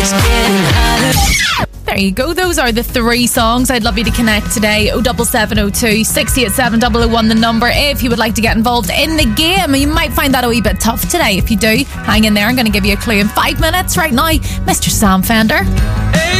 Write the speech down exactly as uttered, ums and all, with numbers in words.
It's getting hotter. There you go. Those are the three songs. I'd love you to connect today. oh seven seven oh two, six eight seven, double oh one the number if you would like to get involved in the game. You might find that a wee bit tough today. If you do, hang in there. I'm going to give you a clue in five minutes right now. Mister Sam Fender.